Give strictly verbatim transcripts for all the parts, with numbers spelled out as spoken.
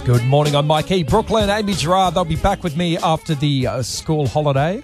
Good morning, I'm Mike E. Brooklyn, Amy Gerard, they'll be back with me after the uh, school holidays.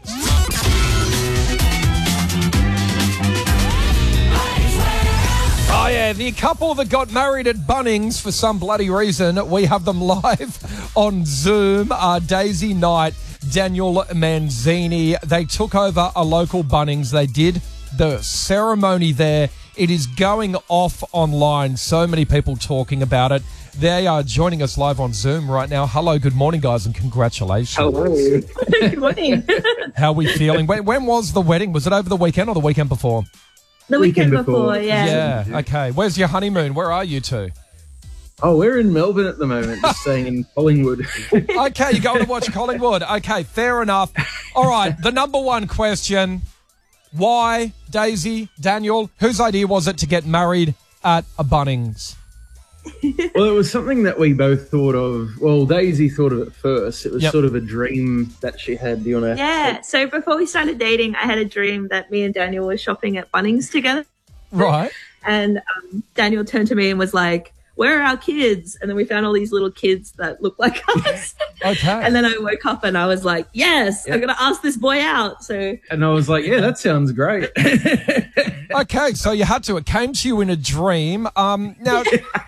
Oh yeah, the couple that got married at Bunnings for some bloody reason, we have them live on Zoom. Uh, Daisy Knight, Daniel Manzini, they took over a local Bunnings. They did the ceremony there. It is going off online. So many people talking about it. They are joining us live on Zoom right now. Hello, good morning, guys, and congratulations. Hello. Good morning. How are we feeling? When, when was the wedding? Was it over the weekend or the weekend before? The weekend, Weekend before, before. yeah. Yeah, okay. Where's your honeymoon? Where are you two? Oh, we're in Melbourne at the moment, just staying in Collingwood. Okay, you're going to watch Collingwood. Okay, fair enough. All right, the number one question. Why, Daisy, Daniel, whose idea was it to get married at a Bunnings? Well, it was something that we both thought of. Well, Daisy thought of it first. It was Yep. sort of a dream that she had. Do you want to? Yeah. So before we started dating, I had a dream that me and Daniel were shopping at Bunnings together. Right. And um, Daniel turned to me and was like, "Where are our kids?" And then we found all these little kids that look like us. Okay. And then I woke up and I was like, yes, I'm going to ask this boy out. So And I was like, yeah, that sounds great. Okay, so you had to. It came to you in a dream. Um, now,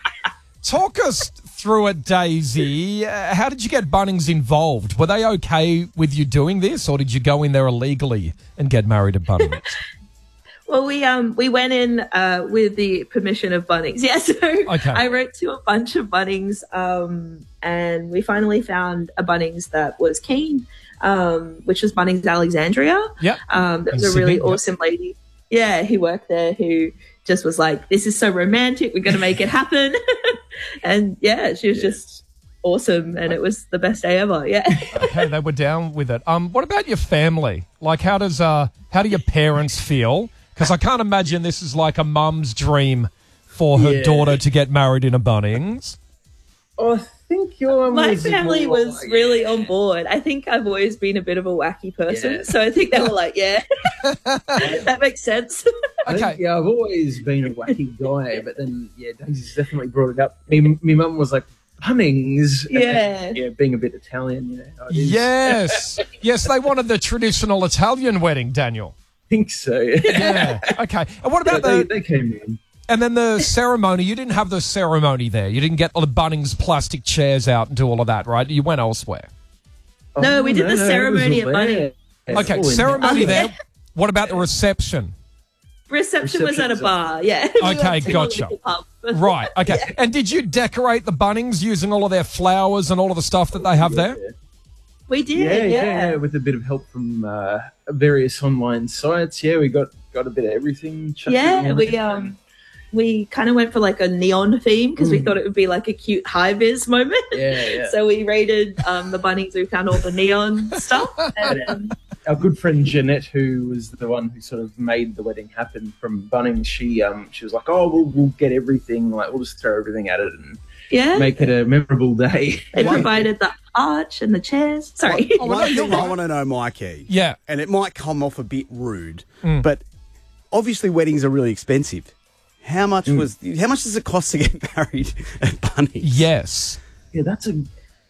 talk us through it, Daisy. Uh, how did you get Bunnings involved? Were they okay with you doing this, or did you go in there illegally and get married at Bunnings? Well, we um we went in uh, with the permission of Bunnings. Yeah, so Okay. I wrote to a bunch of Bunnings, um, and we finally found a Bunnings that was keen, um, which was Bunnings Alexandria. Yep. Um, that was In a really Sydney, yep. awesome lady. Yeah, who worked there, who just was like, "This is so romantic. We're going to make it happen." And yeah, she was just awesome, and it was the best day ever. Yeah. Okay, they were down with it. Um, what about your family? Like, how does uh, how do your parents feel? Because I can't imagine this is like a mum's dream for her Yeah. daughter to get married in a Bunnings. Oh, I think your My was family more was like- really on board. I think I've always been a bit of a wacky person. Yeah. So I think they were like, yeah, that makes sense. I think, Okay. yeah, I've always been a wacky guy, but then yeah, Daisy's definitely brought it up. Me, my mum was like, Bunnings. Yeah. Yeah, being a bit Italian, you know. How it is. Yes. Yes, they wanted the traditional Italian wedding, Daniel. I think so. Yeah. Okay. And what about they, the they came in. and then the ceremony? You didn't have the ceremony there. You didn't get all the Bunnings plastic chairs out and do all of that, right? You went elsewhere. No, we did the it was ceremony at all Bunnings. there. It's Okay, all in ceremony there. there. What about the reception? Reception was at a Reception's- bar. Yeah. We Okay, went to a gotcha. little pub. Right. Okay. And did you decorate the Bunnings using all of their flowers and all of the stuff that they have there? We did. Yeah, Yeah. yeah, with a bit of help from uh, various online sites. Yeah, we got, got a bit of everything. chucked Yeah, in. we um we kind of went for like a neon theme because we Mm. thought it would be like a cute high vis moment. Yeah, yeah. So we raided um, the Bunnings. We found all the neon stuff. And, um, Our good friend Jeanette, who was the one who sort of made the wedding happen from Bunnings, she um she was like, oh, we'll, we'll get everything, like we'll just throw everything at it and yeah, make it a memorable day. they provided the arch and the chairs. Sorry. Oh, well, One you're thing I right. want to know, Mikey, Yeah. and it might come off a bit rude, Mm. but obviously weddings are really expensive. How much Mm. was? How much does it cost to get married at Bunnings? Yes. Yeah, that's a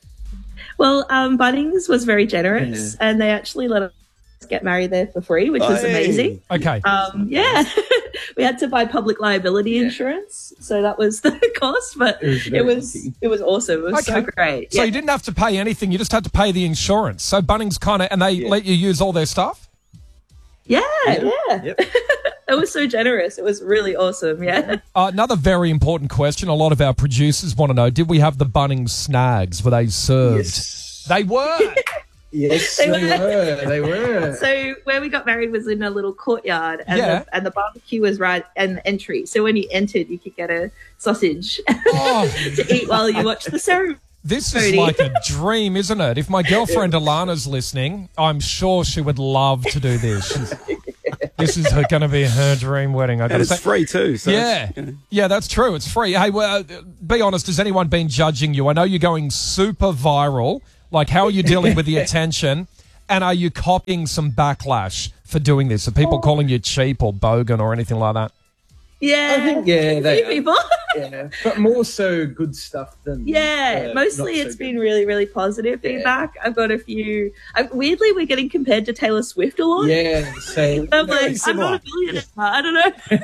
Well, um, Bunnings was very generous, and they actually let us get married there for free, which was Hey. amazing. Okay. Um, yeah, we had to buy public liability insurance, so that was the cost. But It was it very was lucky. it was awesome. It was so Okay. great. So Yeah. you didn't have to pay anything. You just had to pay the insurance. So Bunnings kind of, and they Yeah. let you use all their stuff? yeah, yeah. Yep. It was so generous. It was really awesome. Yeah. Uh, another very important question. A lot of our producers want to know, did we have the Bunnings snags? Were they served? yes, They were. yes, They they, were. were, they were. So where we got married was in a little courtyard, and Yeah. the and the barbecue was right in the entry. So when you entered, you could get a sausage Oh, to eat while you watched the ceremony. this is Cody. like a dream, isn't it? If my girlfriend Alana's listening, I'm sure she would love to do this. She's, this is going to be her dream wedding. I got And to it's say. free too. So Yeah, it's, you know. yeah, that's true. It's free. Hey, well, uh, be honest. Has anyone been judging you? I know you're going super viral. Like, how are you dealing with the attention? And are you copying some backlash for doing this? Are people calling you cheap or bogan or anything like that? Yeah. I think, yeah, they a few people. Yeah, but more so good stuff than Yeah, uh, mostly not so it's good. been really, really positive Yeah. feedback. I've got a few. I, weirdly, we're getting compared to Taylor Swift a lot. Yeah, so I'm Very like, I'm similar. not a billionaire. I don't know.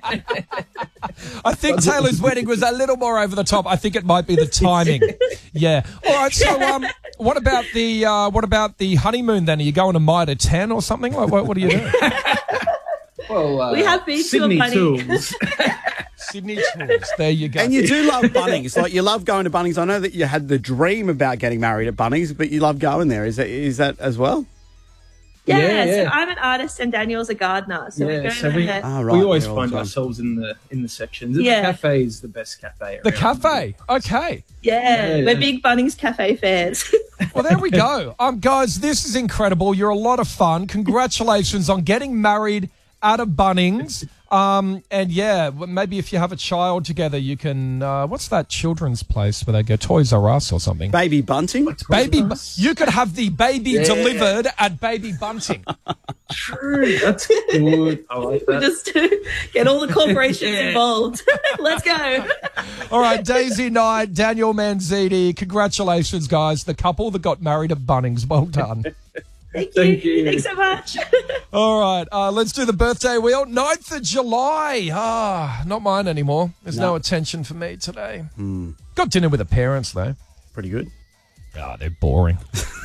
I think Taylor's wedding was a little more over the top. I think it might be the timing. Yeah. All right. So, um, what about the uh, what about the honeymoon? Then are you going to Mitre ten or something? Like, what, what are you doing? well, uh, We have been to a Sydney funny- Tools. Sydney Tours. There you go. And you do love Bunnings. Like, you love going to Bunnings. I know that you had the dream about getting married at Bunnings, but you love going there. Is that, is that as well? Yeah, Yeah, so yeah. I'm an artist and Daniel's a gardener. So we Yeah, go so to we, the- Ah, right. we always Yeah, all the find time. ourselves in the in the sections. Yeah. The cafe is the best cafe. the around. cafe. Okay. yeah, Yeah. we're big Bunnings Cafe fans. Well, there we go. Um, guys, this is incredible. You're a lot of fun. Congratulations on getting married at a Bunnings. Um, and yeah, well, maybe if you have a child together, you can. Uh, what's that children's place where they go? Toys R Us or something. Baby Bunting? Baby, Bu- you could have the baby Yeah. delivered at Baby Bunting. True. That's good. I like that. Just to get all the corporations Yeah. involved. Let's go. All right, Daisy Knight, Daniel Manzini. Congratulations, guys. The couple that got married at Bunnings. Well done. Thank you. Thank you. Thanks so much. All right, uh, let's do the birthday wheel. ninth of July. Ah, not mine anymore. There's no, No. attention for me today. Got dinner with the parents, though. Pretty good. Ah, they're boring.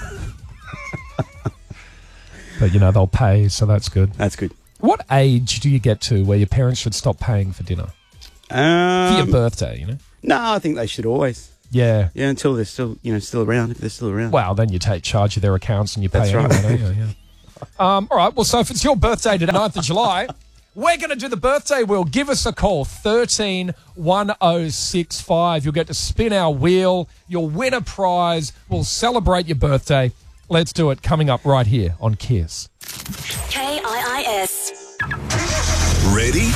But, you know, they'll pay, so that's good. That's good. What age do you get to where your parents should stop paying for dinner? For your Um, birthday, you know? no, I think they should always. Yeah. Yeah, until they're still, you know, still around, if they're still around. Well, then you take charge of their accounts and you pay That's right. anyway, don't you? Yeah. Um, all right, well, so if it's your birthday today, ninth of July, we're going to do the birthday wheel. Give us a call, thirteen one oh six five. You'll get to spin our wheel. You'll win a prize. We'll celebrate your birthday. Let's do it. Coming up right here on Kiss. K I I S. Ready?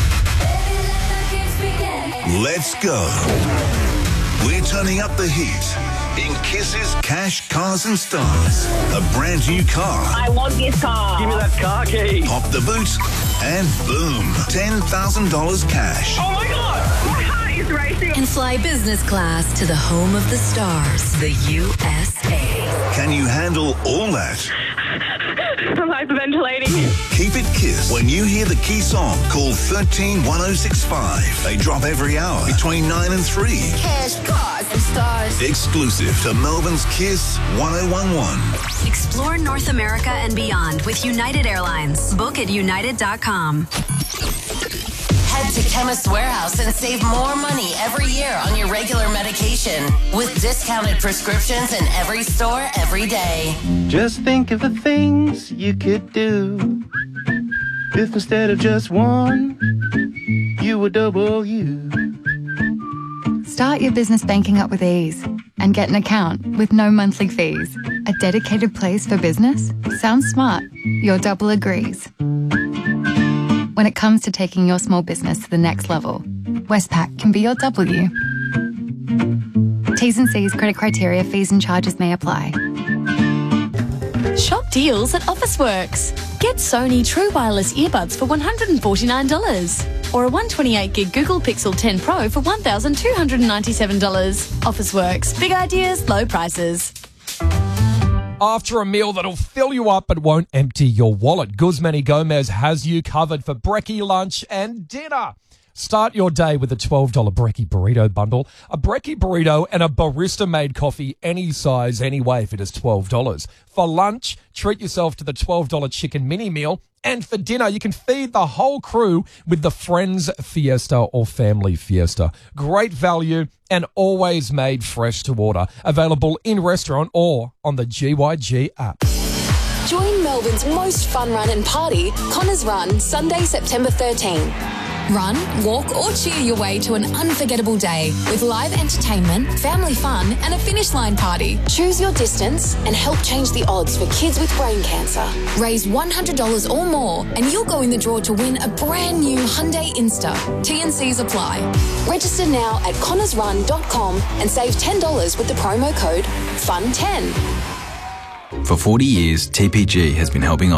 Let's go. We're turning up the heat in Kiss's Cash, Cars and Stars. A brand new car. I want this car. Give me that car key. Pop the boot and boom, ten thousand dollars cash. Oh my god, my heart is racing. And fly business class to the home of the stars, the U S A. Can you handle all that? I'm hyperventilating. Keep it Kiss. When you hear the key song, call thirteen one oh six five. They drop every hour between nine and three. Cash, cars, and stars. Exclusive to Melbourne's Kiss one oh one one. Explore North America and beyond with United Airlines. Book at united dot com. Head to Chemist Warehouse and save more money every year on your regular medication with discounted prescriptions in every store every day. Just think of the things you could do if instead of just one, you were double you. Start your business banking up with ease and get an account with no monthly fees. A dedicated place for business? Sounds smart. Your double agrees. When it comes to taking your small business to the next level, Westpac can be your W. T's and C's, credit criteria, fees and charges may apply. Shop deals at Officeworks. Get Sony True Wireless earbuds for one hundred forty-nine dollars or a one twenty-eight gig Google Pixel ten Pro for one thousand two hundred ninety-seven dollars. Officeworks. Big ideas, low prices. After a meal that'll fill you up but won't empty your wallet, Guzman y Gomez has you covered for brekkie lunch and dinner. Start your day with a twelve dollars brekkie burrito bundle. A brekkie burrito and a barista-made coffee, any size, any way, for just twelve dollars. For lunch, treat yourself to the twelve dollars chicken mini meal. And for dinner, you can feed the whole crew with the Friends Fiesta or Family Fiesta. Great value and always made fresh to order. Available in restaurant or on the G Y G app. Join Melbourne's most fun run and party, Connors Run, Sunday, September thirteenth. Run, walk or cheer your way to an unforgettable day with live entertainment, family fun and a finish line party. Choose your distance and help change the odds for kids with brain cancer. Raise one hundred dollars or more and you'll go in the draw to win a brand new Hyundai Insta. T and Cs apply. Register now at connors run dot com and save ten dollars with the promo code F U N ten. For forty years, T P G has been helping